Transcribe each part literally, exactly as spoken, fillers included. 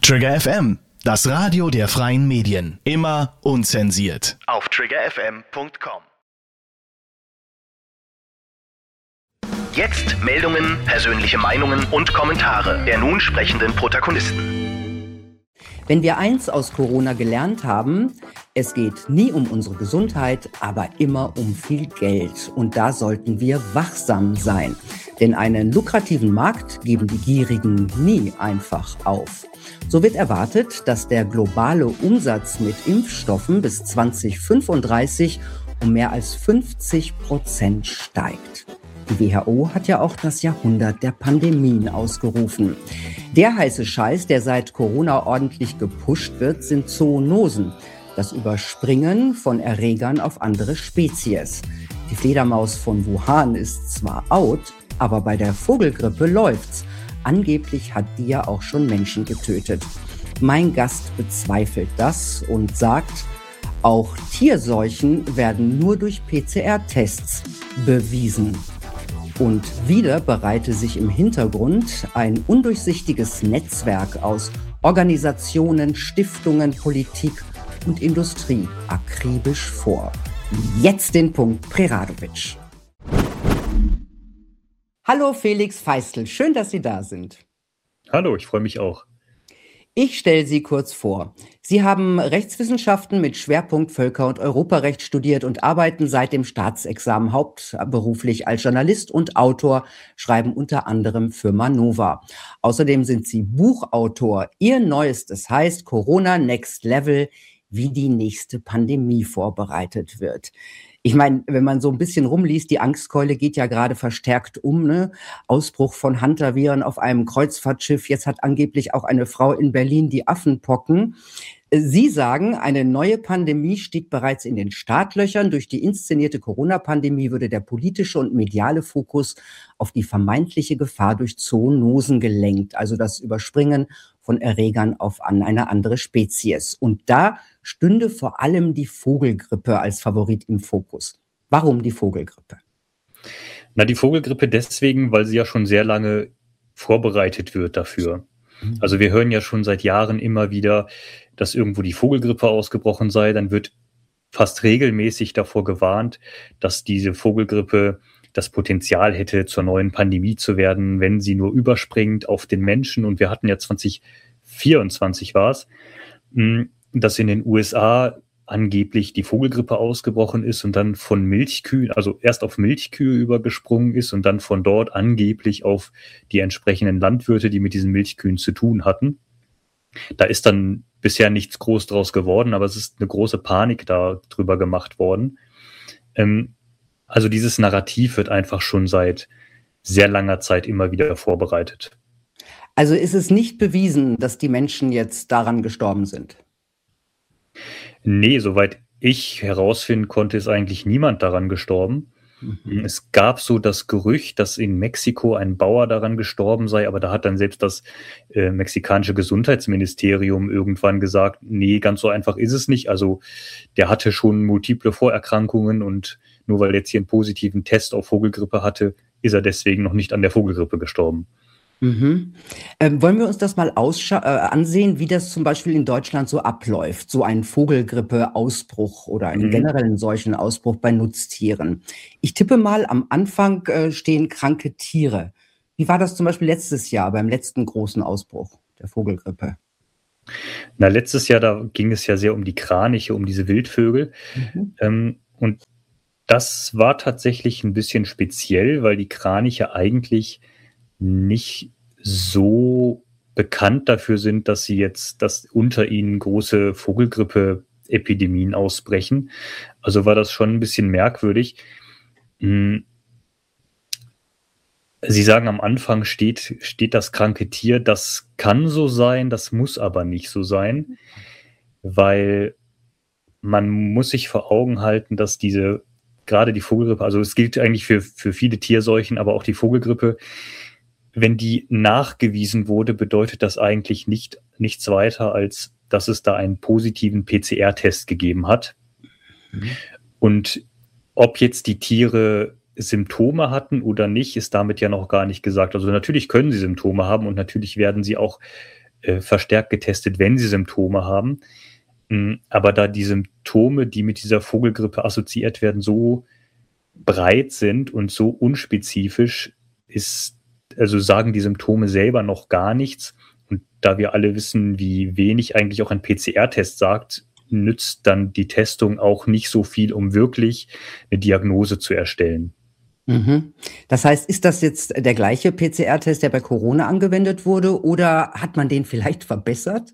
Trigger F M, das Radio der freien Medien. Immer unzensiert. Auf trigger f m punkt com. Jetzt Meldungen, persönliche Meinungen und Kommentare der nun sprechenden Protagonisten. Wenn wir eins aus Corona gelernt haben, es geht nie um unsere Gesundheit, aber immer um viel Geld. Und da sollten wir wachsam sein. Denn einen lukrativen Markt geben die Gierigen nie einfach auf. So wird erwartet, dass der globale Umsatz mit Impfstoffen bis zwanzig fünfunddreißig um mehr als fünfzig Prozent steigt. Die W H O hat ja auch das Jahrhundert der Pandemien ausgerufen. Der heiße Scheiß, der seit Corona ordentlich gepusht wird, sind Zoonosen. Das Überspringen von Erregern auf andere Spezies. Die Fledermaus von Wuhan ist zwar out, aber bei der Vogelgrippe läuft's. Angeblich hat die ja auch schon Menschen getötet. Mein Gast bezweifelt das und sagt, auch Tierseuchen werden nur durch P C R-Tests bewiesen. Und wieder bereite sich im Hintergrund ein undurchsichtiges Netzwerk aus Organisationen, Stiftungen, Politik und Industrie akribisch vor. Jetzt den Punkt Preradovic. Hallo Felix Feistl, schön, dass Sie da sind. Hallo, ich freue mich auch. Ich stelle Sie kurz vor. Sie haben Rechtswissenschaften mit Schwerpunkt Völker- und Europarecht studiert und arbeiten seit dem Staatsexamen hauptberuflich als Journalist und Autor, schreiben unter anderem für Manova. Außerdem sind Sie Buchautor. Ihr Neuestes heißt Corona Next Level, wie die nächste Pandemie vorbereitet wird. Ich meine, wenn man so ein bisschen rumliest, die Angstkeule geht ja gerade verstärkt um, ne? Ausbruch von Hantaviren auf einem Kreuzfahrtschiff. Jetzt hat angeblich auch eine Frau in Berlin die Affenpocken. Sie sagen, eine neue Pandemie steht bereits in den Startlöchern. Durch die inszenierte Corona-Pandemie würde der politische und mediale Fokus auf die vermeintliche Gefahr durch Zoonosen gelenkt, also das Überspringen von Erregern auf an eine andere Spezies. Und da stünde vor allem die Vogelgrippe als Favorit im Fokus. Warum die Vogelgrippe? Na, die Vogelgrippe deswegen, weil sie ja schon sehr lange vorbereitet wird dafür. Mhm. Also wir hören ja schon seit Jahren immer wieder, dass irgendwo die Vogelgrippe ausgebrochen sei. Dann wird fast regelmäßig davor gewarnt, dass diese Vogelgrippe das Potenzial hätte, zur neuen Pandemie zu werden, wenn sie nur überspringt auf den Menschen. Und wir hatten ja zwanzig vierundzwanzig war es, dass in den U S A angeblich die Vogelgrippe ausgebrochen ist und dann von Milchkühen, also erst auf Milchkühe übergesprungen ist und dann von dort angeblich auf die entsprechenden Landwirte, die mit diesen Milchkühen zu tun hatten. Da ist dann bisher nichts groß draus geworden, aber es ist eine große Panik darüber gemacht worden. Ähm, also dieses Narrativ wird einfach schon seit sehr langer Zeit immer wieder vorbereitet. Also ist es nicht bewiesen, dass die Menschen jetzt daran gestorben sind? Nee, soweit ich herausfinden konnte, ist eigentlich niemand daran gestorben. Mhm. Es gab so das Gerücht, dass in Mexiko ein Bauer daran gestorben sei, aber da hat dann selbst das äh, mexikanische Gesundheitsministerium irgendwann gesagt, nee, ganz so einfach ist es nicht. Also der hatte schon multiple Vorerkrankungen und nur weil er jetzt hier einen positiven Test auf Vogelgrippe hatte, ist er deswegen noch nicht an der Vogelgrippe gestorben. Mhm. Ähm, wollen wir uns das mal ausscha- äh, ansehen, wie das zum Beispiel in Deutschland so abläuft, so ein Vogelgrippe-Ausbruch oder einen Mhm. generellen solchen Ausbruch bei Nutztieren. Ich tippe mal, am Anfang äh, stehen kranke Tiere. Wie war das zum Beispiel letztes Jahr beim letzten großen Ausbruch der Vogelgrippe? Na, letztes Jahr, da ging es ja sehr um die Kraniche, um diese Wildvögel. Mhm. Ähm, und das war tatsächlich ein bisschen speziell, weil die Kraniche eigentlich nicht so bekannt dafür sind, dass sie jetzt, dass unter ihnen große Vogelgrippe-Epidemien ausbrechen. Also war das schon ein bisschen merkwürdig. Sie sagen, am Anfang steht, steht das kranke Tier. Das kann so sein, das muss aber nicht so sein, weil man muss sich vor Augen halten, dass diese, gerade die Vogelgrippe, also es gilt eigentlich für, für viele Tierseuchen, aber auch die Vogelgrippe, wenn die nachgewiesen wurde, bedeutet das eigentlich nicht, nichts weiter, als dass es da einen positiven P C R-Test gegeben hat. Mhm. Und ob jetzt die Tiere Symptome hatten oder nicht, ist damit ja noch gar nicht gesagt. Also natürlich können sie Symptome haben und natürlich werden sie auch äh, verstärkt getestet, wenn sie Symptome haben. Aber da die Symptome, die mit dieser Vogelgrippe assoziiert werden, so breit sind und so unspezifisch, ist, also sagen die Symptome selber noch gar nichts. Und da wir alle wissen, wie wenig eigentlich auch ein P C R-Test sagt, nützt dann die Testung auch nicht so viel, um wirklich eine Diagnose zu erstellen. Mhm. Das heißt, ist das jetzt der gleiche P C R-Test, der bei Corona angewendet wurde, oder hat man den vielleicht verbessert?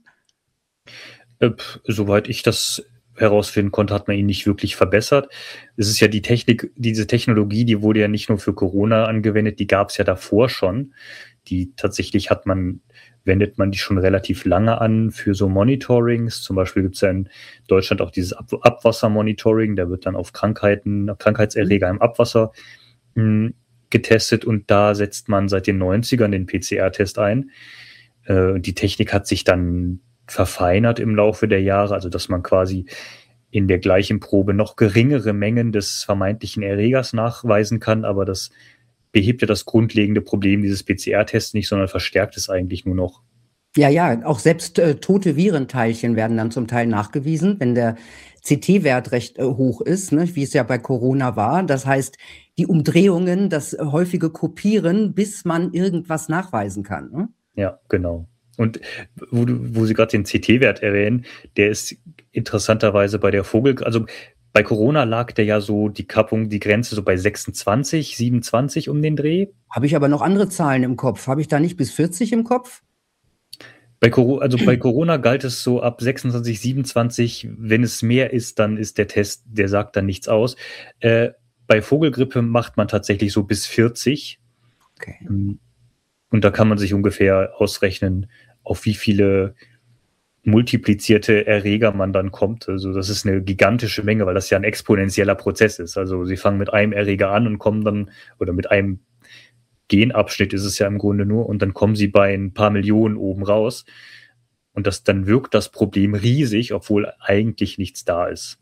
Äh, soweit ich das herausfinden konnte, hat man ihn nicht wirklich verbessert. Es ist ja die Technik, diese Technologie, die wurde ja nicht nur für Corona angewendet, die gab es ja davor schon. Die tatsächlich hat man, wendet man die schon relativ lange an für so Monitorings. Zum Beispiel gibt es ja in Deutschland auch dieses Ab- Abwassermonitoring, da wird dann auf Krankheiten, Krankheitserreger im Abwasser mh, getestet, und da setzt man seit den neunzigern den P C R-Test ein. Äh, die Technik hat sich dann verfeinert im Laufe der Jahre, also dass man quasi in der gleichen Probe noch geringere Mengen des vermeintlichen Erregers nachweisen kann, aber das behebt ja das grundlegende Problem dieses P C R-Tests nicht, sondern verstärkt es eigentlich nur noch. Ja, ja, auch selbst äh, tote Virenteilchen werden dann zum Teil nachgewiesen, wenn der C T-Wert recht äh, hoch ist, ne, wie es ja bei Corona war. Das heißt, die Umdrehungen, das äh, häufige Kopieren, bis man irgendwas nachweisen kann. Ne? Ja, genau. Und wo, du, wo Sie gerade den C T-Wert erwähnen, der ist interessanterweise bei der Vogel, also bei Corona lag der ja so, die Kappung, die Grenze so bei sechsundzwanzig, siebenundzwanzig um den Dreh. Habe ich aber noch andere Zahlen im Kopf. Habe ich da nicht bis vierzig im Kopf? Bei Corona, also bei Corona galt es so ab sechsundzwanzig, siebenundzwanzig. Wenn es mehr ist, dann ist der Test, der sagt dann nichts aus. Äh, bei Vogelgrippe macht man tatsächlich so bis vierzig. Okay. Und da kann man sich ungefähr ausrechnen, auf wie viele multiplizierte Erreger man dann kommt. Also das ist eine gigantische Menge, weil das ja ein exponentieller Prozess ist. Also sie fangen mit einem Erreger an und kommen dann, oder mit einem Genabschnitt ist es ja im Grunde nur, und dann kommen sie bei ein paar Millionen oben raus. Und das, dann wirkt das Problem riesig, obwohl eigentlich nichts da ist.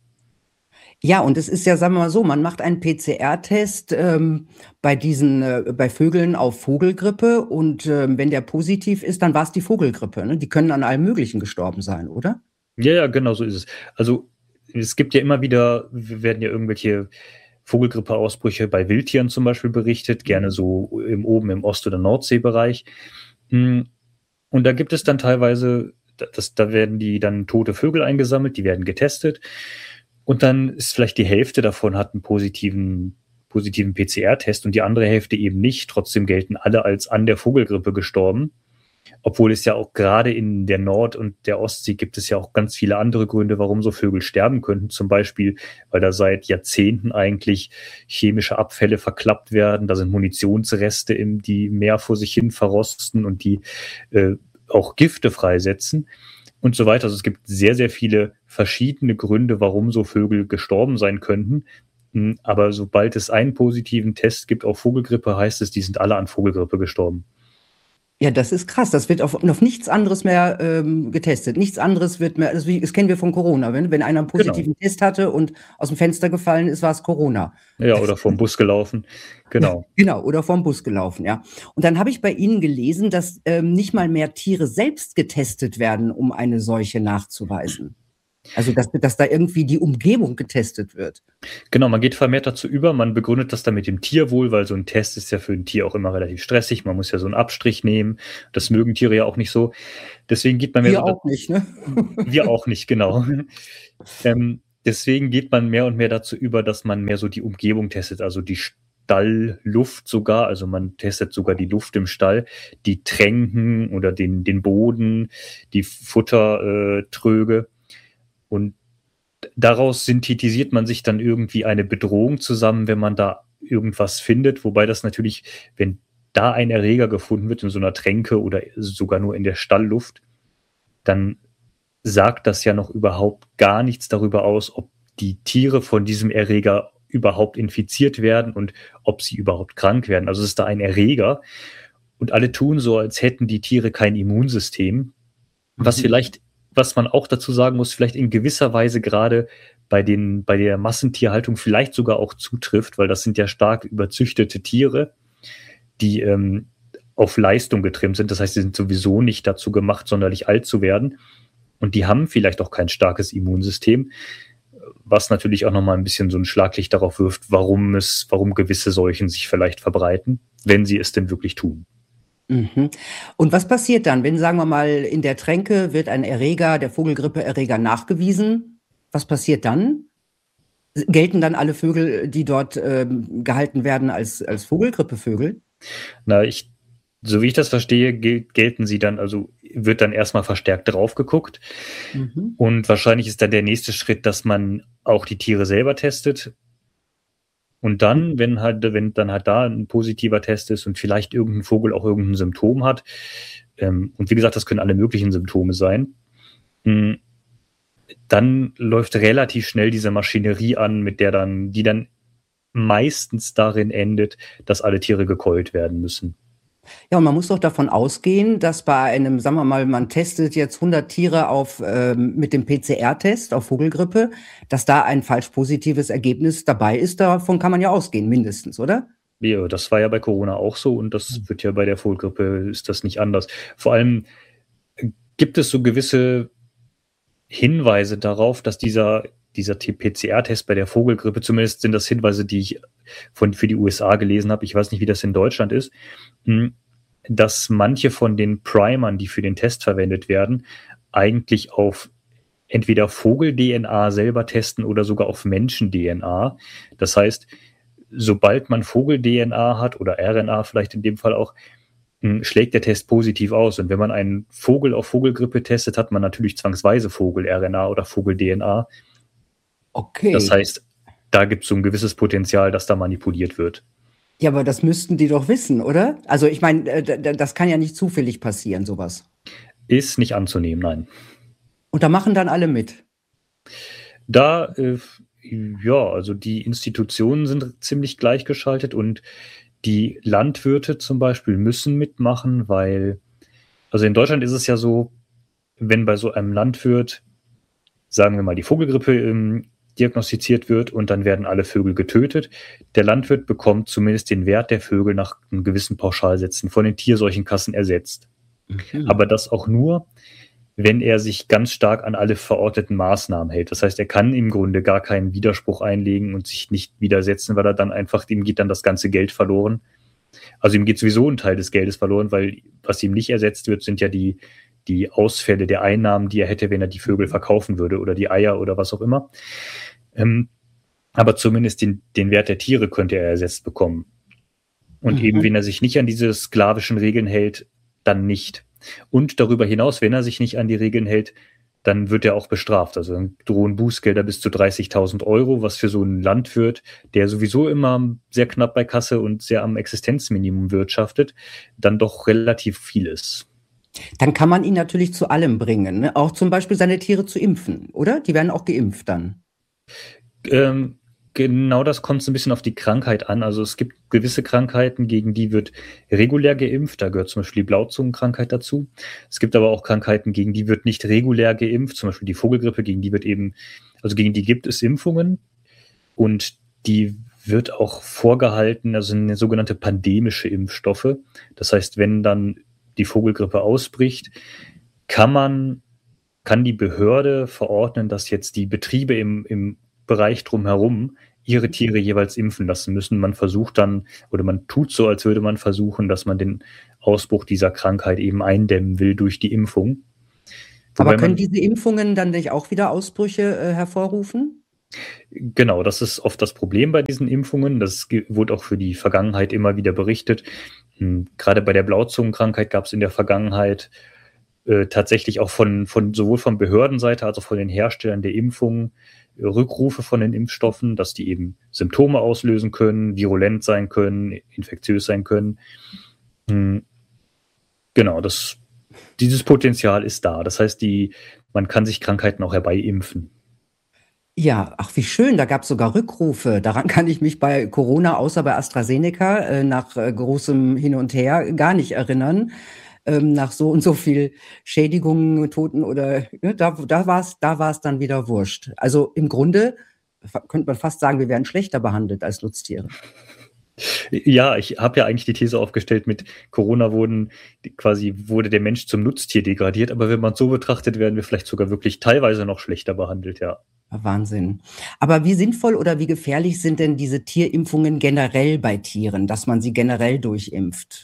Ja, und es ist ja, sagen wir mal so, man macht einen P C R-Test ähm, bei diesen, äh, bei Vögeln auf Vogelgrippe, und ähm, wenn der positiv ist, dann war es die Vogelgrippe. Ne? Die können an allem Möglichen gestorben sein, oder? Ja, ja, genau so ist es. Also es gibt ja immer wieder, werden ja irgendwelche Vogelgrippe-Ausbrüche bei Wildtieren zum Beispiel berichtet, gerne so im, oben im Ost- oder Nordseebereich. Und da gibt es dann teilweise, das, da werden die dann tote Vögel eingesammelt, die werden getestet. Und dann ist vielleicht die Hälfte davon hat einen positiven, positiven P C R-Test und die andere Hälfte eben nicht. Trotzdem gelten alle als an der Vogelgrippe gestorben. Obwohl es ja auch gerade in der Nord- und der Ostsee gibt es ja auch ganz viele andere Gründe, warum so Vögel sterben könnten. Zum Beispiel, weil da seit Jahrzehnten eigentlich chemische Abfälle verklappt werden. Da sind Munitionsreste, im, die im Meer vor sich hin verrosten und die äh, auch Gifte freisetzen und so weiter. Also es gibt sehr, sehr viele verschiedene Gründe, warum so Vögel gestorben sein könnten. Aber sobald es einen positiven Test gibt auf Vogelgrippe, heißt es, die sind alle an Vogelgrippe gestorben. Ja, das ist krass. Das wird auf, auf nichts anderes mehr ähm, getestet. Nichts anderes wird mehr, das, wie, das kennen wir von Corona. Wenn, wenn einer einen positiven genau. Test hatte und aus dem Fenster gefallen ist, war es Corona. Ja, oder vom Bus gelaufen. Genau. Genau, oder vom Bus gelaufen, ja. Und dann habe ich bei Ihnen gelesen, dass ähm, nicht mal mehr Tiere selbst getestet werden, um eine Seuche nachzuweisen. Also, dass, dass da irgendwie die Umgebung getestet wird. Genau, man geht vermehrt dazu über, man begründet das dann mit dem Tierwohl, weil so ein Test ist ja für ein Tier auch immer relativ stressig, man muss ja so einen Abstrich nehmen, das mögen Tiere ja auch nicht so. Deswegen geht man mehr Wir so auch da- nicht, ne? Wir auch nicht, genau. ähm, deswegen geht man mehr und mehr dazu über, dass man mehr so die Umgebung testet, also die Stallluft sogar, also man testet sogar die Luft im Stall, die Tränken oder den, den Boden, die Futtertröge. Äh, Und daraus synthetisiert man sich dann irgendwie eine Bedrohung zusammen, wenn man da irgendwas findet. Wobei das natürlich, wenn da ein Erreger gefunden wird in so einer Tränke oder sogar nur in der Stallluft, dann sagt das ja noch überhaupt gar nichts darüber aus, ob die Tiere von diesem Erreger überhaupt infiziert werden und ob sie überhaupt krank werden. Also es ist da ein Erreger und alle tun so, als hätten die Tiere kein Immunsystem, was mhm. vielleicht was man auch dazu sagen muss, vielleicht in gewisser Weise gerade bei den, bei der Massentierhaltung vielleicht sogar auch zutrifft, weil das sind ja stark überzüchtete Tiere, die ähm, auf Leistung getrimmt sind. Das heißt, sie sind sowieso nicht dazu gemacht, sonderlich alt zu werden. Und die haben vielleicht auch kein starkes Immunsystem, was natürlich auch nochmal ein bisschen so ein Schlaglicht darauf wirft, warum es, warum gewisse Seuchen sich vielleicht verbreiten, wenn sie es denn wirklich tun. Mhm. Und was passiert dann, wenn, sagen wir mal, in der Tränke wird ein Erreger, der Vogelgrippeerreger, nachgewiesen? Was passiert dann? Gelten dann alle Vögel, die dort ähm, gehalten werden, als, als Vogelgrippevögel? Na, ich, so wie ich das verstehe, gel- gelten sie dann, also wird dann erstmal verstärkt drauf geguckt. Mhm. Und wahrscheinlich ist dann der nächste Schritt, dass man auch die Tiere selber testet. Und dann, wenn halt, wenn dann halt da ein positiver Test ist und vielleicht irgendein Vogel auch irgendein Symptom hat, ähm, und wie gesagt, das können alle möglichen Symptome sein, mh, dann läuft relativ schnell diese Maschinerie an, mit der dann, die dann meistens darin endet, dass alle Tiere gekeult werden müssen. Ja, und man muss doch davon ausgehen, dass bei einem, sagen wir mal, man testet jetzt hundert Tiere auf, ähm, mit dem P C R-Test auf Vogelgrippe, dass da ein falsch positives Ergebnis dabei ist. Davon kann man ja ausgehen, mindestens, oder? Ja, das war ja bei Corona auch so und das wird ja bei der Vogelgrippe, ist das nicht anders. Vor allem äh, gibt es so gewisse Hinweise darauf, dass dieser, dieser P C R-Test bei der Vogelgrippe, zumindest sind das Hinweise, die ich von, für die U S A gelesen habe, ich weiß nicht, wie das in Deutschland ist, mh, dass manche von den Primern, die für den Test verwendet werden, eigentlich auf entweder Vogel-D N A selber testen oder sogar auf Menschen-D N A. Das heißt, sobald man Vogel-D N A hat oder R N A vielleicht in dem Fall auch, mh, schlägt der Test positiv aus. Und wenn man einen Vogel auf Vogelgrippe testet, hat man natürlich zwangsweise Vogel-R N A oder Vogel-D N A. Okay. Das heißt, da gibt es so ein gewisses Potenzial, dass da manipuliert wird. Ja, aber das müssten die doch wissen, oder? Also ich meine, äh, d- d- das kann ja nicht zufällig passieren, sowas. Ist nicht anzunehmen, nein. Und da machen dann alle mit. Da, äh, ja, also die Institutionen sind ziemlich gleichgeschaltet und die Landwirte zum Beispiel müssen mitmachen, weil, also in Deutschland ist es ja so, wenn bei so einem Landwirt, sagen wir mal, die Vogelgrippe ähm, diagnostiziert wird und dann werden alle Vögel getötet, der Landwirt bekommt zumindest den Wert der Vögel nach einem gewissen Pauschalsätzen von den Tierseuchenkassen ersetzt. Mhm. Aber das auch nur, wenn er sich ganz stark an alle verordneten Maßnahmen hält. Das heißt, er kann im Grunde gar keinen Widerspruch einlegen und sich nicht widersetzen, weil er dann einfach, ihm geht dann das ganze Geld verloren. Also ihm geht sowieso ein Teil des Geldes verloren, weil was ihm nicht ersetzt wird, sind ja die, die Ausfälle der Einnahmen, die er hätte, wenn er die Vögel verkaufen würde oder die Eier oder was auch immer. Ähm, aber zumindest den, den Wert der Tiere könnte er ersetzt bekommen. Und Mhm. eben, wenn er sich nicht an diese sklavischen Regeln hält, dann nicht. Und darüber hinaus, wenn er sich nicht an die Regeln hält, dann wird er auch bestraft. Also dann drohen Bußgelder bis zu dreißigtausend Euro, was für so einen Landwirt, der sowieso immer sehr knapp bei Kasse und sehr am Existenzminimum wirtschaftet, dann doch relativ viel ist. Dann kann man ihn natürlich zu allem bringen, ne? Auch zum Beispiel seine Tiere zu impfen, oder? Die werden auch geimpft dann. Ähm, genau, das kommt so ein bisschen auf die Krankheit an. Also es gibt gewisse Krankheiten, gegen die wird regulär geimpft. Da gehört zum Beispiel die Blauzungenkrankheit dazu. Es gibt aber auch Krankheiten, gegen die wird nicht regulär geimpft. Zum Beispiel die Vogelgrippe, gegen die wird eben, also gegen die gibt es Impfungen und die wird auch vorgehalten, also eine sogenannte pandemische Impfstoffe. Das heißt, wenn dann die Vogelgrippe ausbricht, kann man, kann die Behörde verordnen, dass jetzt die Betriebe im, im Bereich drumherum ihre Tiere jeweils impfen lassen müssen. Man versucht dann, oder man tut so, als würde man versuchen, dass man den Ausbruch dieser Krankheit eben eindämmen will durch die Impfung. Wobei Aber können man, diese Impfungen dann nicht auch wieder Ausbrüche äh, hervorrufen? genau, das ist oft das Problem bei diesen Impfungen. Das ge- wurde auch für die Vergangenheit immer wieder berichtet. Hm, Gerade bei der Blauzungenkrankheit gab es in der Vergangenheit äh, tatsächlich auch von, von sowohl von Behördenseite als auch von den Herstellern der Impfungen äh, Rückrufe von den Impfstoffen, dass die eben Symptome auslösen können, virulent sein können, infektiös sein können. Hm, Genau, das, dieses Potenzial ist da. Das heißt, die, man kann sich Krankheiten auch herbeiimpfen. Ja, ach wie schön, da gab es sogar Rückrufe. Daran kann ich mich bei Corona, außer bei AstraZeneca, äh, nach äh, großem Hin und Her gar nicht erinnern. Ähm, nach so und so viel Schädigungen, Toten oder ne, da, da war es da war's dann wieder wurscht. Also im Grunde fa- könnte man fast sagen, wir werden schlechter behandelt als Nutztiere. Ja, ich habe ja eigentlich die These aufgestellt, mit Corona wurden quasi wurde der Mensch zum Nutztier degradiert, aber wenn man es so betrachtet, werden wir vielleicht sogar wirklich teilweise noch schlechter behandelt, ja. Wahnsinn. Aber wie sinnvoll oder wie gefährlich sind denn diese Tierimpfungen generell bei Tieren, dass man sie generell durchimpft?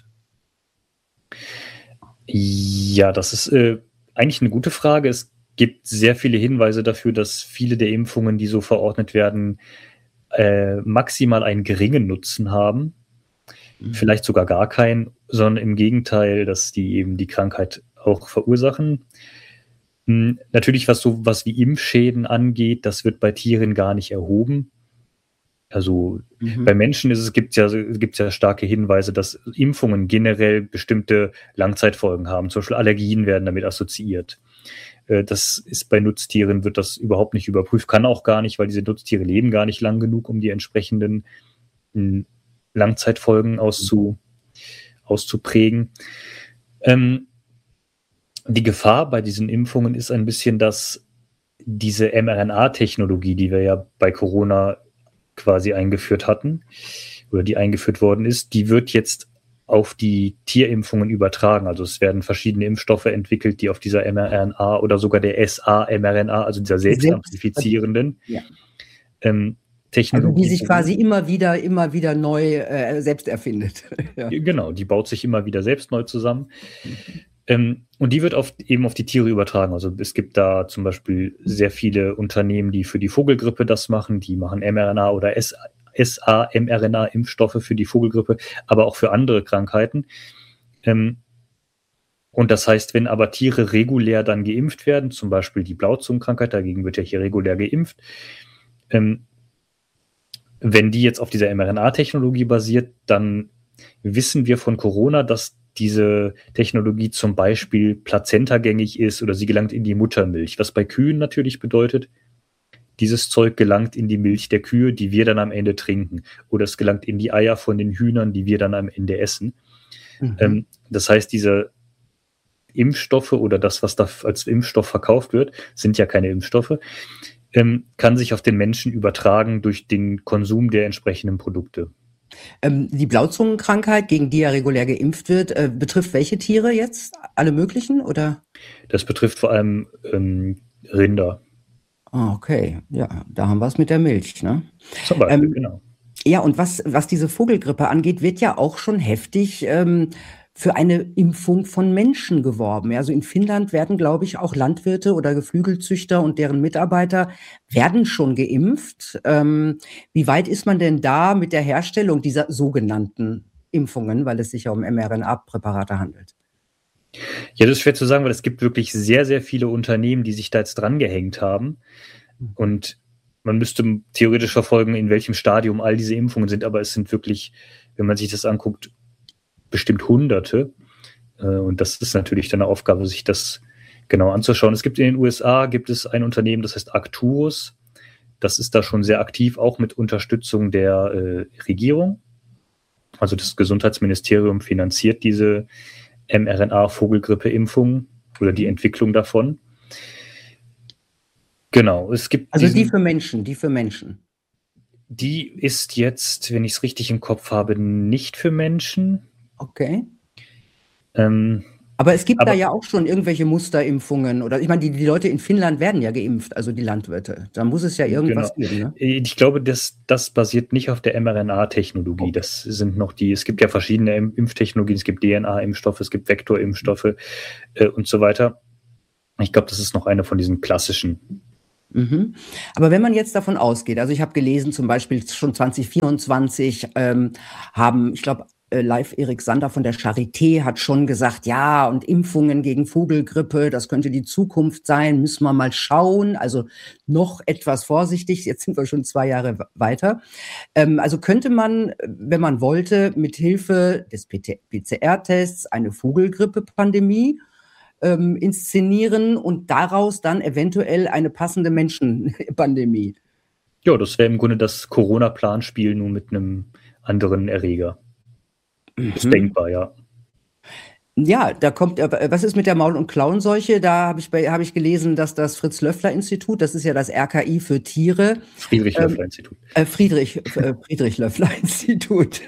Ja, das ist äh, eigentlich eine gute Frage. Es gibt sehr viele Hinweise dafür, dass viele der Impfungen, die so verordnet werden, äh, maximal einen geringen Nutzen haben. Mhm. Vielleicht sogar gar keinen, sondern im Gegenteil, dass die eben die Krankheit auch verursachen. Hm, natürlich, was so was wie Impfschäden angeht, das wird bei Tieren gar nicht erhoben. Also mhm. bei Menschen ist es gibt's ja gibt's ja starke Hinweise, dass Impfungen generell bestimmte Langzeitfolgen haben. Zum Beispiel Allergien werden damit assoziiert. Das ist bei Nutztieren wird das überhaupt nicht überprüft, kann auch gar nicht, weil diese Nutztiere leben gar nicht lang genug, um die entsprechenden m, Langzeitfolgen auszu, auszuprägen. Ähm, die Gefahr bei diesen Impfungen ist ein bisschen, dass diese mRNA-Technologie, die wir ja bei Corona quasi eingeführt hatten oder die eingeführt worden ist, die wird jetzt auf die Tierimpfungen übertragen. Also es werden verschiedene Impfstoffe entwickelt, die auf dieser mRNA oder sogar der S A-mRNA, also dieser selbstamplifizierenden ja. ähm, Technologie. Also die sich quasi immer wieder, immer wieder neu äh, selbst erfindet. Ja. Genau, die baut sich immer wieder selbst neu zusammen. Mhm. Ähm, und die wird auf, eben auf die Tiere übertragen. Also es gibt da zum Beispiel sehr viele Unternehmen, die für die Vogelgrippe das machen. Die machen mRNA oder S A-mRNA-Impfstoffe für die Vogelgrippe, aber auch für andere Krankheiten. Ähm, und das heißt, wenn aber Tiere regulär dann geimpft werden, zum Beispiel die Blauzungenkrankheit, dagegen wird ja hier regulär geimpft, ähm, wenn die jetzt auf dieser mRNA-Technologie basiert, dann wissen wir von Corona, dass diese Technologie zum Beispiel plazentagängig ist oder sie gelangt in die Muttermilch, was bei Kühen natürlich bedeutet, dieses Zeug gelangt in die Milch der Kühe, die wir dann am Ende trinken. Oder es gelangt in die Eier von den Hühnern, die wir dann am Ende essen. Mhm. Ähm, das heißt, diese Impfstoffe oder das, was da als Impfstoff verkauft wird, sind ja keine Impfstoffe, ähm, kann sich auf den Menschen übertragen durch den Konsum der entsprechenden Produkte. Ähm, die Blauzungenkrankheit, gegen die ja regulär geimpft wird, äh, betrifft welche Tiere jetzt? Alle möglichen, oder? Das betrifft vor allem ähm, Rinder. Ah, okay. Ja, da haben wir es mit der Milch, ne? Zum Beispiel, ähm, genau. Ja, und was, was diese Vogelgrippe angeht, wird ja auch schon heftig ähm, für eine Impfung von Menschen geworben. Also in Finnland werden, glaube ich, auch Landwirte oder Geflügelzüchter und deren Mitarbeiter werden schon geimpft. Ähm, wie weit ist man denn da mit der Herstellung dieser sogenannten Impfungen, weil es sich ja um mRNA-Präparate handelt? Ja, das ist schwer zu sagen, weil es gibt wirklich sehr, sehr viele Unternehmen, die sich da jetzt dran gehängt haben. Und man müsste theoretisch verfolgen, in welchem Stadium all diese Impfungen sind. Aber es sind wirklich, wenn man sich das anguckt, bestimmt Hunderte. Und das ist natürlich dann eine Aufgabe, sich das genau anzuschauen. Es gibt in den U S A gibt es ein Unternehmen, das heißt Arcturus. Das ist da schon sehr aktiv, auch mit Unterstützung der äh, Regierung. Also das Gesundheitsministerium finanziert diese mRNA-Vogelgrippe-Impfung oder die Entwicklung davon. Genau, es gibt Also diesen, die für Menschen, die für Menschen. Die ist jetzt, wenn ich es richtig im Kopf habe, nicht für Menschen. Okay. Ähm, aber es gibt aber, da ja auch schon irgendwelche Musterimpfungen oder ich meine, die, die Leute in Finnland werden ja geimpft, also die Landwirte. Da muss es ja irgendwas genau. geben, ne? Ich glaube, das, das basiert nicht auf der mRNA-Technologie. Okay. Das sind noch die, es gibt ja verschiedene Impftechnologien, es gibt D N A-Impfstoffe, es gibt Vektorimpfstoffe äh, und so weiter. Ich glaube, das ist noch eine von diesen klassischen. Mhm. Aber wenn man jetzt davon ausgeht, also ich habe gelesen, zum Beispiel schon zwanzig vierundzwanzig ähm, haben, ich glaube, äh, Leif Erik Sander von der Charité hat schon gesagt, ja, und Impfungen gegen Vogelgrippe, das könnte die Zukunft sein, müssen wir mal schauen. Also noch etwas vorsichtig, jetzt sind wir schon zwei Jahre weiter. Ähm, also könnte man, wenn man wollte, mit Hilfe des P C R-Tests eine Vogelgrippe-Pandemie ähm, inszenieren und daraus dann eventuell eine passende Menschenpandemie. Ja, das wäre im Grunde das Corona-Planspiel nur mit einem anderen Erreger. Mhm. Ist denkbar, ja. Ja, da kommt, äh, was ist mit der Maul- und Klauenseuche? Da habe ich, bei- habe ich gelesen, dass das Fritz-Löffler-Institut, das ist ja das R K I für Tiere, ähm, Friedrich-Löffler-Institut. äh, Friedrich, äh, Friedrich-Löffler-Institut.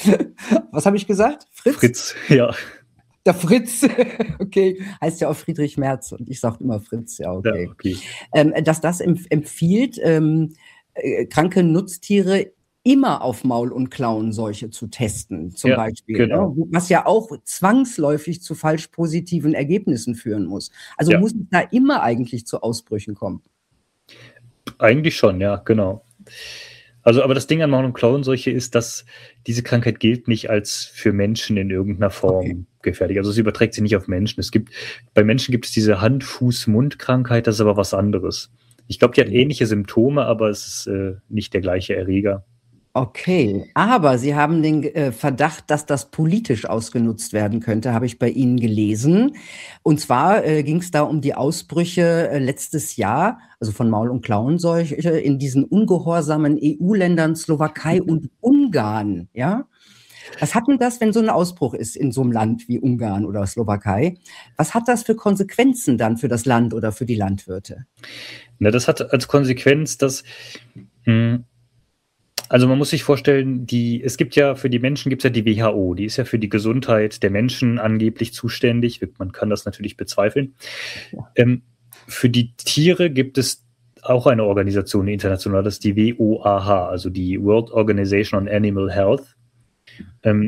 Was habe ich gesagt? Fritz? Fritz, ja. Der Fritz, okay, heißt ja auch Friedrich Merz und ich sage immer Fritz, ja, okay. Ja, okay. Ähm, dass das empf- empfiehlt, ähm, äh, kranke Nutztiere immer auf Maul- und Klauenseuche zu testen, zum Ja, Beispiel, genau. ne? Was ja auch zwangsläufig zu falsch positiven Ergebnissen führen muss. Also Ja. muss es da immer eigentlich zu Ausbrüchen kommen. Eigentlich schon, ja, genau. Also, aber das Ding an Maul- und Klauenseuche ist, dass diese Krankheit gilt nicht als für Menschen in irgendeiner Form Okay. gefährlich. Also, sie überträgt sich nicht auf Menschen. Es gibt, bei Menschen gibt es diese Hand-Fuß-Mund-Krankheit, das ist aber was anderes. Ich glaube, die hat ähnliche Symptome, aber es ist äh, nicht der gleiche Erreger. Okay, aber Sie haben den äh, Verdacht, dass das politisch ausgenutzt werden könnte, habe ich bei Ihnen gelesen. Und zwar äh, ging es da um die Ausbrüche äh, letztes Jahr, also von Maul- und Klauenseuche, in diesen ungehorsamen E U-Ländern Slowakei und Ungarn. Ja, was hat denn das, wenn so ein Ausbruch ist in so einem Land wie Ungarn oder Slowakei? Was hat das für Konsequenzen dann für das Land oder für die Landwirte? Na, das hat als Konsequenz, dass mh, also man muss sich vorstellen, die, es gibt ja für die Menschen gibt es ja die W H O, die ist ja für die Gesundheit der Menschen angeblich zuständig. Man kann das natürlich bezweifeln. Ja. Ähm, für die Tiere gibt es auch eine Organisation, eine internationale, das ist die W O A H, also die World Organization on Animal Health. Ähm,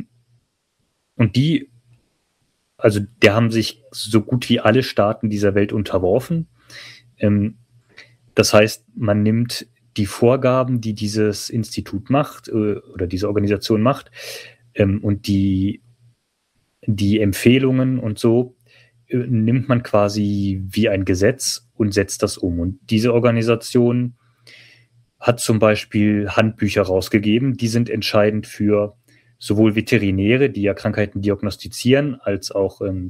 und die, also der haben sich so gut wie alle Staaten dieser Welt unterworfen. Ähm, das heißt, man nimmt die Vorgaben, die dieses Institut macht äh, oder diese Organisation macht ähm, und die, die Empfehlungen und so äh, nimmt man quasi wie ein Gesetz und setzt das um. Und diese Organisation hat zum Beispiel Handbücher rausgegeben, die sind entscheidend für sowohl Veterinäre, die ja Krankheiten diagnostizieren, als auch ähm,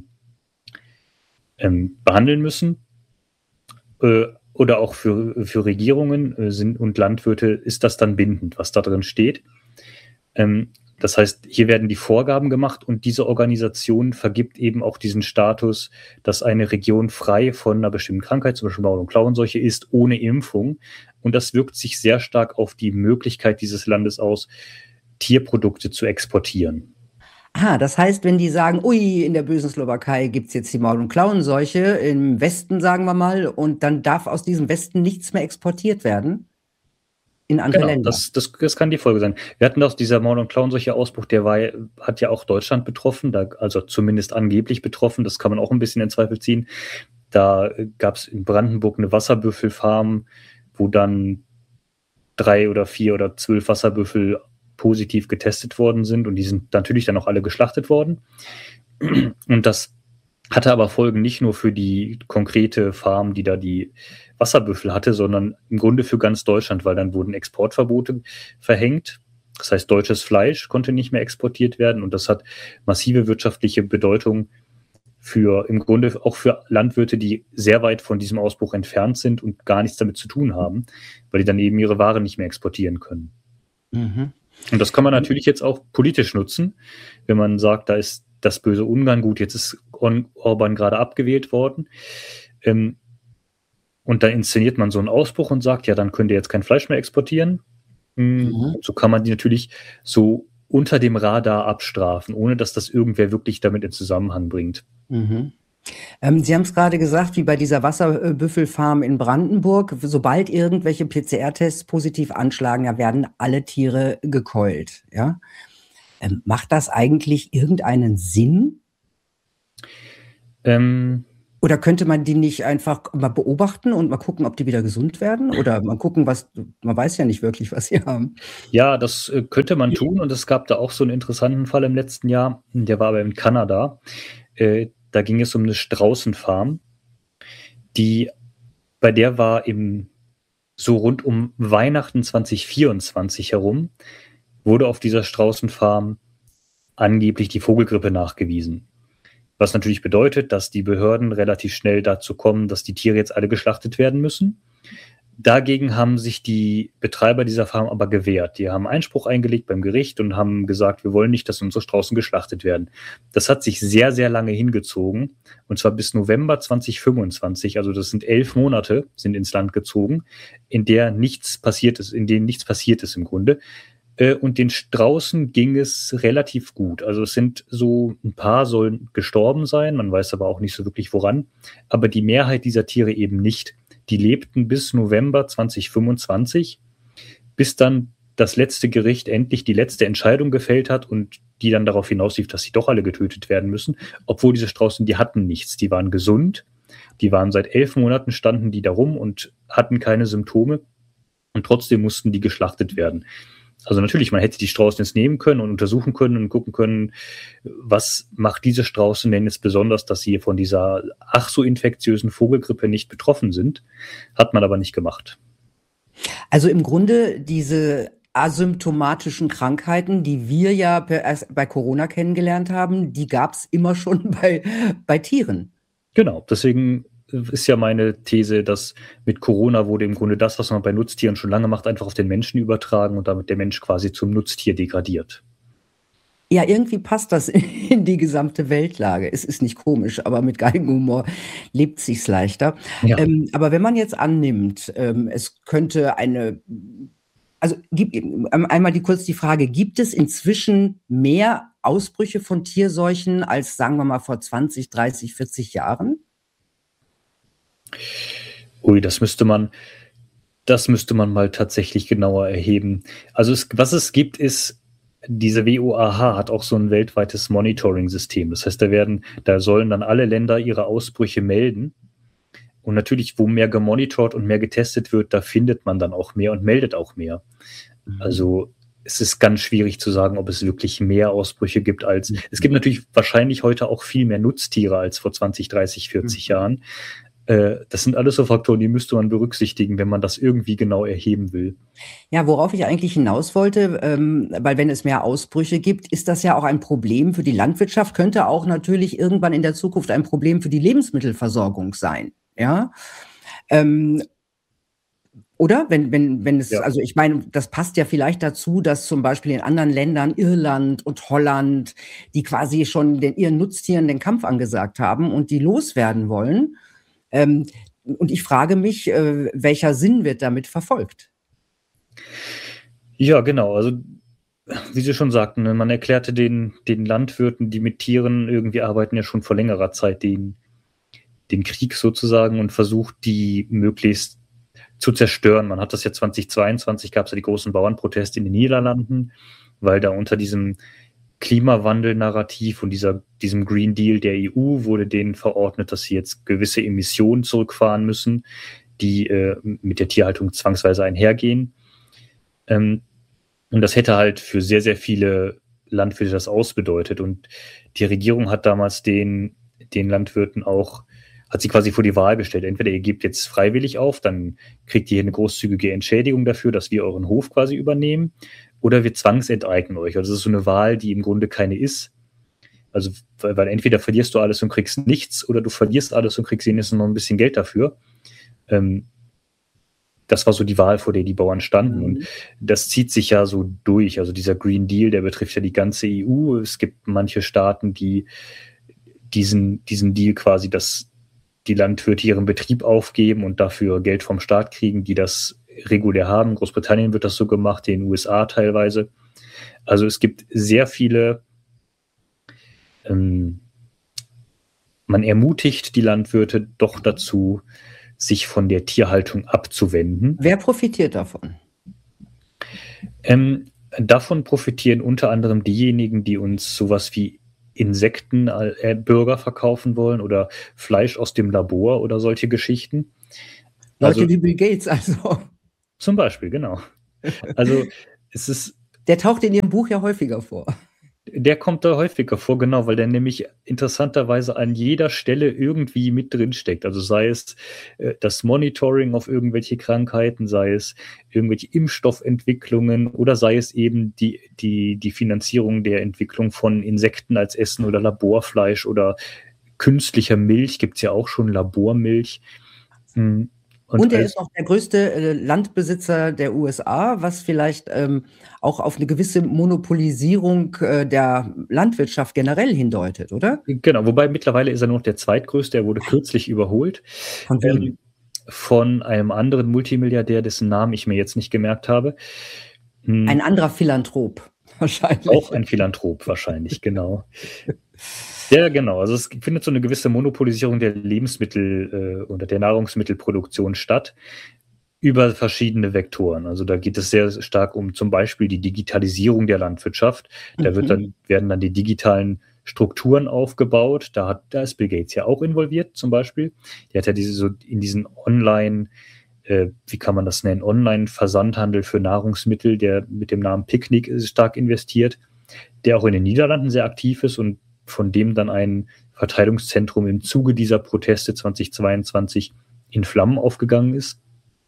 ähm, behandeln müssen, äh, oder auch für, für Regierungen äh, sind, und Landwirte ist das dann bindend, was da drin steht. Ähm, das heißt, hier werden die Vorgaben gemacht und diese Organisation vergibt eben auch diesen Status, dass eine Region frei von einer bestimmten Krankheit, zum Beispiel Maul- und Klauenseuche, ist ohne Impfung. Und das wirkt sich sehr stark auf die Möglichkeit dieses Landes aus, Tierprodukte zu exportieren. Ah, das heißt, wenn die sagen, ui, in der bösen Slowakei gibt's jetzt die Maul- und Klauenseuche, im Westen sagen wir mal, und dann darf aus diesem Westen nichts mehr exportiert werden in andere Genau, Länder. das, das, das kann die Folge sein. Wir hatten doch dieser Maul- und Klauenseuche-Ausbruch, der war, hat ja auch Deutschland betroffen, da, also zumindest angeblich betroffen, das kann man auch ein bisschen in Zweifel ziehen. Da gab es in Brandenburg eine Wasserbüffelfarm, wo dann drei oder vier oder zwölf Wasserbüffel positiv getestet worden sind und die sind natürlich dann auch alle geschlachtet worden. Und das hatte aber Folgen nicht nur für die konkrete Farm, die da die Wasserbüffel hatte, sondern im Grunde für ganz Deutschland, weil dann wurden Exportverbote verhängt. Das heißt, deutsches Fleisch konnte nicht mehr exportiert werden und das hat massive wirtschaftliche Bedeutung für im Grunde auch für Landwirte, die sehr weit von diesem Ausbruch entfernt sind und gar nichts damit zu tun haben, weil die dann eben ihre Waren nicht mehr exportieren können. Mhm. Und das kann man natürlich jetzt auch politisch nutzen, wenn man sagt, da ist das böse Ungarn, gut, jetzt ist Orbán gerade abgewählt worden. Ähm, und dann inszeniert man so einen Ausbruch und sagt, ja, dann könnt ihr jetzt kein Fleisch mehr exportieren. Mhm. Und so kann man die natürlich so unter dem Radar abstrafen, ohne dass das irgendwer wirklich damit in Zusammenhang bringt. Mhm. Ähm, Sie haben es gerade gesagt, wie bei dieser Wasserbüffelfarm in Brandenburg, sobald irgendwelche P C R-Tests positiv anschlagen, da werden alle Tiere gekeult. Ja? Ähm, macht das eigentlich irgendeinen Sinn? Ähm, Oder könnte man die nicht einfach mal beobachten und mal gucken, ob die wieder gesund werden? Oder mal gucken, was, man weiß ja nicht wirklich, was sie haben. ja, das äh, könnte man tun und es gab da auch so einen interessanten Fall im letzten Jahr, der war aber in Kanada. Äh, da ging es um eine Straußenfarm, die, bei der war im, so rund um Weihnachten zwanzig vierundzwanzig herum, wurde auf dieser Straußenfarm angeblich die Vogelgrippe nachgewiesen. Was natürlich bedeutet, dass die Behörden relativ schnell dazu kommen, dass die Tiere jetzt alle geschlachtet werden müssen. Dagegen haben sich die Betreiber dieser Farm aber gewehrt. Die haben Einspruch eingelegt beim Gericht und haben gesagt, wir wollen nicht, dass unsere Straußen geschlachtet werden. Das hat sich sehr, sehr lange hingezogen, und zwar bis November zwanzig fünfundzwanzig, also das sind elf Monate, sind ins Land gezogen, in der nichts passiert ist, in denen nichts passiert ist im Grunde. Und den Straußen ging es relativ gut. Also es sind so, ein paar sollen gestorben sein, man weiß aber auch nicht so wirklich woran, aber die Mehrheit dieser Tiere eben nicht. Die lebten bis November zwanzig fünfundzwanzig, bis dann das letzte Gericht endlich die letzte Entscheidung gefällt hat und die dann darauf hinauslief, dass sie doch alle getötet werden müssen. Obwohl diese Straußen, die hatten nichts, die waren gesund, die waren seit elf Monaten, standen die da rum und hatten keine Symptome und trotzdem mussten die geschlachtet werden. Also natürlich, man hätte die Straußen jetzt nehmen können und untersuchen können und gucken können, was macht diese Straußen denn jetzt besonders, dass sie von dieser ach so infektiösen Vogelgrippe nicht betroffen sind. Hat man aber nicht gemacht. Also im Grunde diese asymptomatischen Krankheiten, die wir ja bei Corona kennengelernt haben, die gab es immer schon bei, bei Tieren. Genau, deswegen ist ja meine These, dass mit Corona wurde im Grunde das, was man bei Nutztieren schon lange macht, einfach auf den Menschen übertragen und damit der Mensch quasi zum Nutztier degradiert. Ja, irgendwie passt das in die gesamte Weltlage. Es ist nicht komisch, aber mit Galgenhumor lebt sich's leichter. Ja. Ähm, aber wenn man jetzt annimmt, ähm, es könnte eine, also gibt, einmal die, kurz die Frage, gibt es inzwischen mehr Ausbrüche von Tierseuchen als, sagen wir mal, vor zwanzig, dreißig, vierzig Jahren? Ui, das müsste man, das müsste man mal tatsächlich genauer erheben. Also es, was es gibt, ist, diese W O A H hat auch so ein weltweites Monitoring-System. Das heißt, da werden, da sollen dann alle Länder ihre Ausbrüche melden. Und natürlich, wo mehr gemonitort und mehr getestet wird, da findet man dann auch mehr und meldet auch mehr. Mhm. Also es ist ganz schwierig zu sagen, ob es wirklich mehr Ausbrüche gibt als, mhm. es gibt natürlich wahrscheinlich heute auch viel mehr Nutztiere als vor zwanzig, dreißig, vierzig mhm. Jahren. Das sind alles so Faktoren, die müsste man berücksichtigen, wenn man das irgendwie genau erheben will. Ja, worauf ich eigentlich hinaus wollte, ähm, weil wenn es mehr Ausbrüche gibt, ist das ja auch ein Problem für die Landwirtschaft, könnte auch natürlich irgendwann in der Zukunft ein Problem für die Lebensmittelversorgung sein. Ja, ähm, oder? Wenn, wenn, wenn es, ja. Also ich meine, das passt ja vielleicht dazu, dass zum Beispiel in anderen Ländern, Irland und Holland, die quasi schon den, ihren Nutztieren den Kampf angesagt haben und die loswerden wollen. Ähm, und ich frage mich, äh, welcher Sinn wird damit verfolgt? Ja, genau. Also, wie Sie schon sagten, ne, man erklärte den, den Landwirten, die mit Tieren irgendwie arbeiten, ja schon vor längerer Zeit den, den Krieg sozusagen und versucht, die möglichst zu zerstören. Man hat das ja zwanzig zweiundzwanzig, gab es ja die großen Bauernproteste in den Niederlanden, weil da unter diesem Klimawandel-Narrativ und dieser, diesem Green Deal der E U wurde denen verordnet, dass sie jetzt gewisse Emissionen zurückfahren müssen, die äh, mit der Tierhaltung zwangsweise einhergehen. Ähm, und das hätte halt für sehr, sehr viele Landwirte das ausbedeutet. Und die Regierung hat damals den, den Landwirten auch, hat sie quasi vor die Wahl gestellt. Entweder ihr gebt jetzt freiwillig auf, dann kriegt ihr eine großzügige Entschädigung dafür, dass wir euren Hof quasi übernehmen. Oder wir zwangsenteignen euch. Also das ist so eine Wahl, die im Grunde keine ist. Also, weil, weil entweder verlierst du alles und kriegst nichts, oder du verlierst alles und kriegst wenigstens noch ein bisschen Geld dafür. Ähm, das war so die Wahl, vor der die Bauern standen. Mhm. Und das zieht sich ja so durch. Also dieser Green Deal, der betrifft ja die ganze E U. Es gibt manche Staaten, die diesen, diesen Deal quasi, dass die Landwirte ihren Betrieb aufgeben und dafür Geld vom Staat kriegen, die das regulär haben. Großbritannien wird das so gemacht, in den U S A teilweise. Also es gibt sehr viele, ähm, man ermutigt die Landwirte doch dazu, sich von der Tierhaltung abzuwenden. Wer profitiert davon? Ähm, davon profitieren unter anderem diejenigen, die uns sowas wie Insektenburger äh, verkaufen wollen oder Fleisch aus dem Labor oder solche Geschichten. Leute also, wie Bill Gates also. Zum Beispiel, genau. Also es ist... Der taucht in Ihrem Buch ja häufiger vor. Der kommt da häufiger vor, genau, weil der nämlich interessanterweise an jeder Stelle irgendwie mit drin steckt. Also sei es äh, das Monitoring auf irgendwelche Krankheiten, sei es irgendwelche Impfstoffentwicklungen oder sei es eben die, die, die Finanzierung der Entwicklung von Insekten als Essen oder Laborfleisch oder künstlicher Milch, gibt es ja auch schon Labormilch. Hm. Und, und er ist auch der größte äh, Landbesitzer der U S A, was vielleicht ähm, auch auf eine gewisse Monopolisierung äh, der Landwirtschaft generell hindeutet, oder? Genau, wobei mittlerweile ist er nur noch der zweitgrößte, er wurde kürzlich überholt. Von wem? Ähm, von einem anderen Multimilliardär, dessen Namen ich mir jetzt nicht gemerkt habe. Hm. Ein anderer Philanthrop, wahrscheinlich. Auch ein Philanthrop, wahrscheinlich, genau. Ja, genau. Also es findet so eine gewisse Monopolisierung der Lebensmittel äh, oder der Nahrungsmittelproduktion statt über verschiedene Vektoren. Also da geht es sehr stark um zum Beispiel die Digitalisierung der Landwirtschaft. Da Mhm. wird dann, werden dann die digitalen Strukturen aufgebaut. Da hat, da ist Bill Gates ja auch involviert, zum Beispiel. Der hat ja diese so in diesen Online, äh, wie kann man das nennen, Online-Versandhandel für Nahrungsmittel, der mit dem Namen Picnic ist stark investiert, der auch in den Niederlanden sehr aktiv ist und von dem dann ein Verteilungszentrum im Zuge dieser Proteste zweitausendzweiundzwanzig in Flammen aufgegangen ist.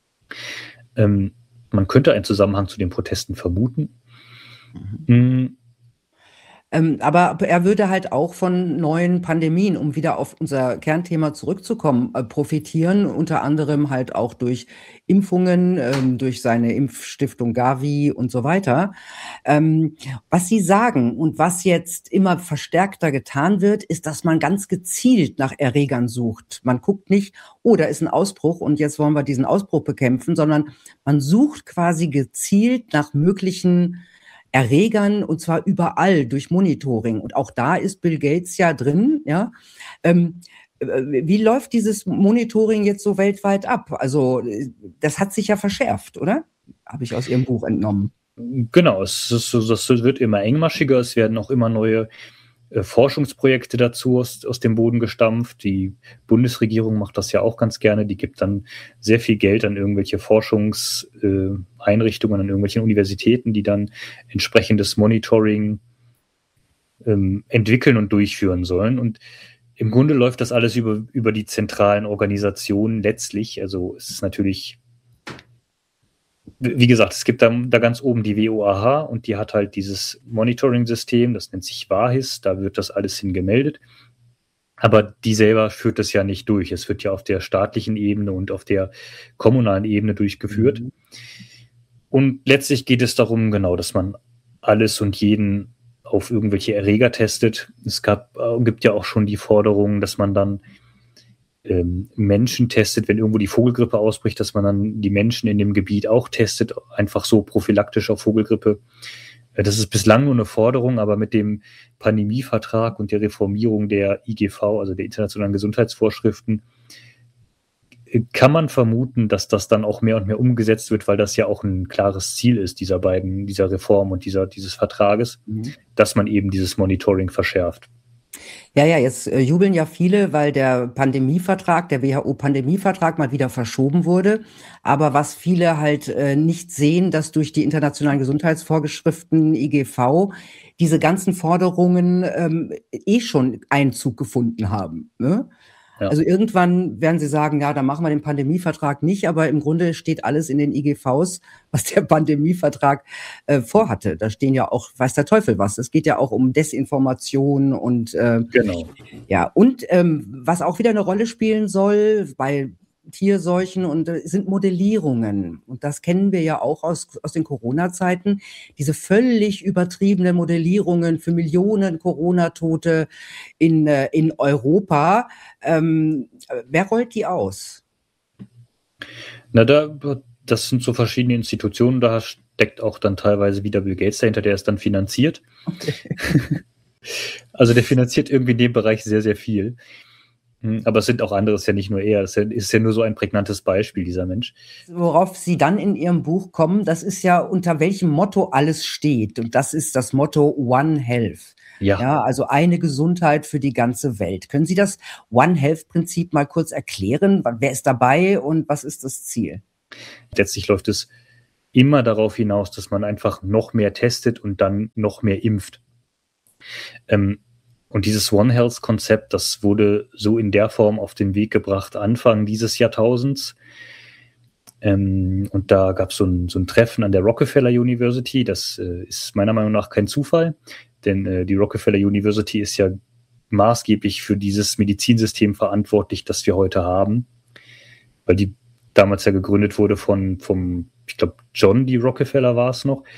Ähm, man könnte einen Zusammenhang zu den Protesten vermuten. Mhm. Ähm, aber er würde halt auch von neuen Pandemien, um wieder auf unser Kernthema zurückzukommen, äh, profitieren, unter anderem halt auch durch Impfungen, ähm, durch seine Impfstiftung Gavi und so weiter. Ähm, was Sie sagen und was jetzt immer verstärkter getan wird, ist, dass man ganz gezielt nach Erregern sucht. Man guckt nicht, oh, da ist ein Ausbruch und jetzt wollen wir diesen Ausbruch bekämpfen, sondern man sucht quasi gezielt nach möglichen Erregern, und zwar überall durch Monitoring. Und auch da ist Bill Gates ja drin, ja. Ähm, wie läuft dieses Monitoring jetzt so weltweit ab? Also das hat sich ja verschärft, oder? Habe ich aus Ihrem Buch entnommen. Genau, es ist so, das wird immer engmaschiger, es werden auch immer neue äh, Forschungsprojekte dazu aus, aus dem Boden gestampft. Die Bundesregierung macht das ja auch ganz gerne, die gibt dann sehr viel Geld an irgendwelche Forschungseinrichtungen, äh, an irgendwelchen Universitäten, die dann entsprechendes Monitoring ähm, entwickeln und durchführen sollen. Und im Grunde läuft das alles über, über die zentralen Organisationen letztlich. Also es ist natürlich, wie gesagt, es gibt da, da ganz oben die W O A H und die hat halt dieses Monitoring-System, das nennt sich WAHIS, da wird das alles hingemeldet. Aber die selber führt das ja nicht durch. Es wird ja auf der staatlichen Ebene und auf der kommunalen Ebene durchgeführt. Mhm. Und letztlich geht es darum, genau, dass man alles und jeden auf irgendwelche Erreger testet. Es gab, gibt ja auch schon die Forderung, dass man dann ähm, Menschen testet, wenn irgendwo die Vogelgrippe ausbricht, dass man dann die Menschen in dem Gebiet auch testet, einfach so prophylaktisch auf Vogelgrippe. Das ist bislang nur eine Forderung, aber mit dem Pandemievertrag und der Reformierung der I G V, also der internationalen Gesundheitsvorschriften, kann man vermuten, dass das dann auch mehr und mehr umgesetzt wird, weil das ja auch ein klares Ziel ist, dieser beiden, dieser Reform und dieser, dieses Vertrages, mhm. dass man eben dieses Monitoring verschärft. Ja, ja, jetzt äh, jubeln ja viele, weil der Pandemievertrag, der W H O-Pandemievertrag mal wieder verschoben wurde. Aber was viele halt äh, nicht sehen, dass durch die internationalen Gesundheitsvorschriften I G V diese ganzen Forderungen ähm, eh schon Einzug gefunden haben, ne? Ja. Also irgendwann werden sie sagen, ja, dann machen wir den Pandemievertrag nicht, aber im Grunde steht alles in den I G Vs, was der Pandemievertrag äh, vorhatte. Da stehen ja auch, weiß der Teufel was. Es geht ja auch um Desinformation und äh, genau. Ja, und ähm, was auch wieder eine Rolle spielen soll bei Tierseuchen und äh, sind Modellierungen. Und das kennen wir ja auch aus, aus den Corona-Zeiten. Diese völlig übertriebenen Modellierungen für Millionen Corona-Tote in, äh, in Europa. Ähm, wer rollt die aus? Na, da, das sind so verschiedene Institutionen, da steckt auch dann teilweise wieder Bill Gates dahinter, der ist dann finanziert. Okay. Also der finanziert irgendwie in dem Bereich sehr, sehr viel. Aber es sind auch andere, es ist ja nicht nur er, es ist ja nur so ein prägnantes Beispiel, dieser Mensch. Worauf Sie dann in Ihrem Buch kommen, das ist ja, unter welchem Motto alles steht. Und das ist das Motto One Health. Ja. Ja, also eine Gesundheit für die ganze Welt. Können Sie das One Health-Prinzip mal kurz erklären? Wer ist dabei und was ist das Ziel? Letztlich läuft es immer darauf hinaus, dass man einfach noch mehr testet und dann noch mehr impft. Ähm, Und dieses One Health-Konzept, das wurde so in der Form auf den Weg gebracht Anfang dieses Jahrtausends. Ähm, und da gab so es so ein Treffen an der Rockefeller University. Das äh, ist meiner Meinung nach kein Zufall, denn äh, die Rockefeller University ist ja maßgeblich für dieses Medizinsystem verantwortlich, das wir heute haben. Weil die damals ja gegründet wurde von, vom, ich glaube, John D. Rockefeller war es noch,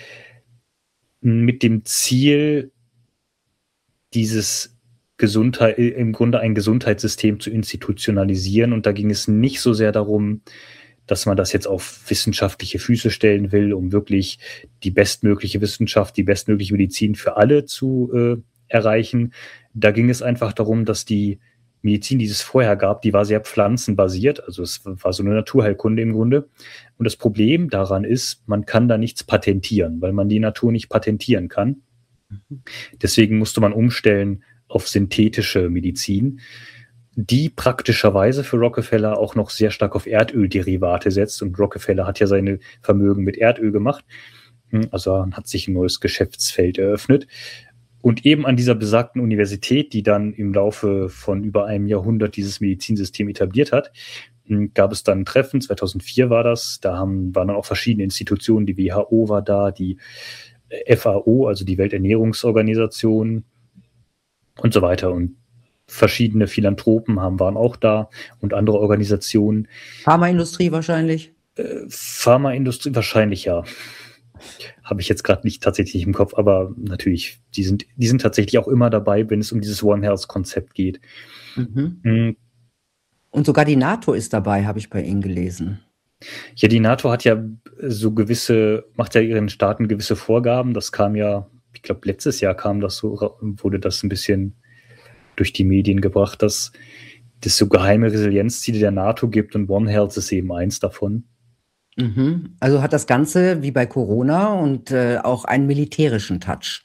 mit dem Ziel, dieses Gesundheit, im Grunde ein Gesundheitssystem zu institutionalisieren. Und da ging es nicht so sehr darum, dass man das jetzt auf wissenschaftliche Füße stellen will, um wirklich die bestmögliche Wissenschaft, die bestmögliche Medizin für alle zu äh, erreichen. Da ging es einfach darum, dass die Medizin, die es vorher gab, die war sehr pflanzenbasiert, also es war so eine Naturheilkunde im Grunde. Und das Problem daran ist, man kann da nichts patentieren, weil man die Natur nicht patentieren kann. Deswegen musste man umstellen auf synthetische Medizin, die praktischerweise für Rockefeller auch noch sehr stark auf Erdölderivate setzt. Und Rockefeller hat ja seine Vermögen mit Erdöl gemacht. Also hat sich ein neues Geschäftsfeld eröffnet. Und eben an dieser besagten Universität, die dann im Laufe von über einem Jahrhundert dieses Medizinsystem etabliert hat, gab es dann ein Treffen, zweitausendvier war das. Da haben, waren dann auch verschiedene Institutionen, die W H O war da, die F A O, also die Welternährungsorganisation und so weiter. Und verschiedene Philanthropen haben, waren auch da und andere Organisationen. Pharmaindustrie wahrscheinlich? Äh, Pharmaindustrie wahrscheinlich, ja. Habe ich jetzt gerade nicht tatsächlich im Kopf, aber natürlich, die sind, die sind tatsächlich auch immer dabei, wenn es um dieses One Health-Konzept geht. Mhm. Mhm. Und sogar die NATO ist dabei, habe ich bei Ihnen gelesen. Ja, die NATO hat ja so gewisse, macht ja ihren Staaten gewisse Vorgaben. Das kam ja, ich glaube, letztes Jahr kam das so, wurde das ein bisschen durch die Medien gebracht, dass es so geheime Resilienzziele der NATO gibt und One Health ist eben eins davon. Mhm. Also hat das Ganze wie bei Corona und äh, auch einen militärischen Touch.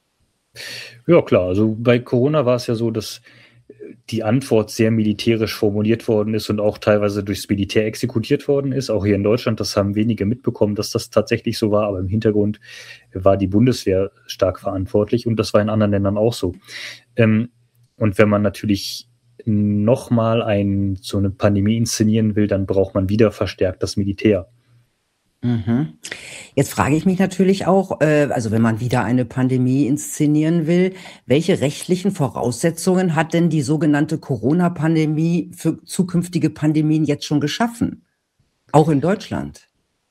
Ja, klar. Also bei Corona war es ja so, dass die Antwort sehr militärisch formuliert worden ist und auch teilweise durchs Militär exekutiert worden ist. Auch hier in Deutschland, das haben wenige mitbekommen, dass das tatsächlich so war, aber im Hintergrund war die Bundeswehr stark verantwortlich und das war in anderen Ländern auch so. Ähm, und wenn man natürlich nochmal ein, so eine Pandemie inszenieren will, dann braucht man wieder verstärkt das Militär. Mhm. Jetzt frage ich mich natürlich auch, äh, also wenn man wieder eine Pandemie inszenieren will, welche rechtlichen Voraussetzungen hat denn die sogenannte Corona-Pandemie für zukünftige Pandemien jetzt schon geschaffen? Auch in Deutschland?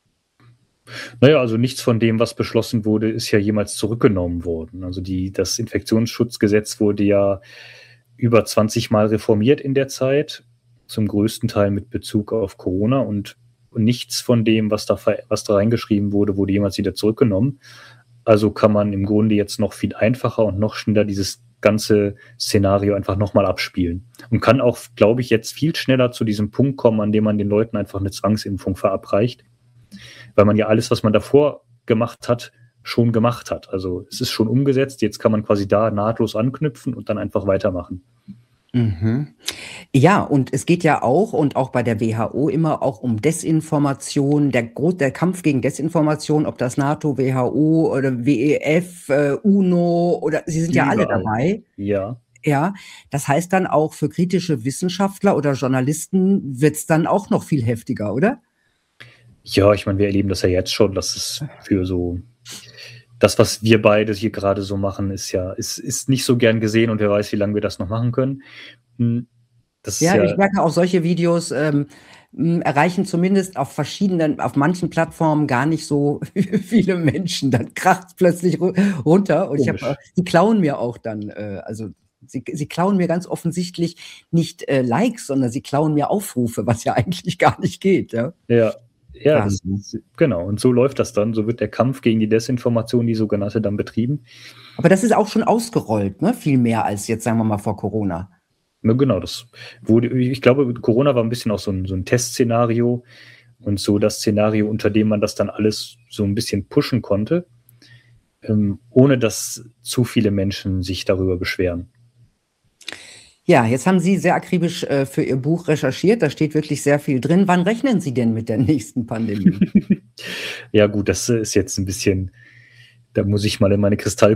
Naja, also nichts von dem, was beschlossen wurde, ist ja jemals zurückgenommen worden. Also die, das Infektionsschutzgesetz wurde ja über zwanzig Mal reformiert in der Zeit, zum größten Teil mit Bezug auf Corona und Und nichts von dem, was da, was da reingeschrieben wurde, wurde jemals wieder zurückgenommen. Also kann man im Grunde jetzt noch viel einfacher und noch schneller dieses ganze Szenario einfach nochmal abspielen. Und kann auch, glaube ich, jetzt viel schneller zu diesem Punkt kommen, an dem man den Leuten einfach eine Zwangsimpfung verabreicht. Weil man ja alles, was man davor gemacht hat, schon gemacht hat. Also es ist schon umgesetzt, jetzt kann man quasi da nahtlos anknüpfen und dann einfach weitermachen. Mhm. Ja, und es geht ja auch, und auch bei der W H O immer auch um Desinformation, der, der Kampf gegen Desinformation, ob das NATO, W H O oder W E F, äh, UNO oder sie sind ja alle Überall. dabei. Ja. Ja, das heißt dann auch für kritische Wissenschaftler oder Journalisten wird's dann auch noch viel heftiger, oder? Ja, ich meine, wir erleben das ja jetzt schon, dass es für so das, was wir beide hier gerade so machen, ist ja, ist, ist nicht so gern gesehen und wer weiß, wie lange wir das noch machen können. Das Ja, ist ja, ich merke auch, solche Videos ähm, m, erreichen zumindest auf verschiedenen, auf manchen Plattformen gar nicht so viele Menschen. Dann kracht es plötzlich ru- runter und ich Komisch. habe, die klauen mir auch dann, äh, also sie, sie klauen mir ganz offensichtlich nicht äh, Likes, sondern sie klauen mir Aufrufe, was ja eigentlich gar nicht geht. Ja, ja, ja das, Wahnsinn. genau. Und so läuft das dann. So wird der Kampf gegen die Desinformation, die sogenannte, dann betrieben. Aber das ist auch schon ausgerollt, ne? Viel mehr als jetzt, sagen wir mal, vor Corona. Ja, genau, das wurde, ich glaube, Corona war ein bisschen auch so ein, so ein Testszenario und so das Szenario, unter dem man das dann alles so ein bisschen pushen konnte, ähm, ohne dass zu viele Menschen sich darüber beschweren. Ja, jetzt haben Sie sehr akribisch äh, für Ihr Buch recherchiert. Da steht wirklich sehr viel drin. Wann rechnen Sie denn mit der nächsten Pandemie? Ja gut, das ist jetzt ein bisschen, da muss ich mal in meine Kristall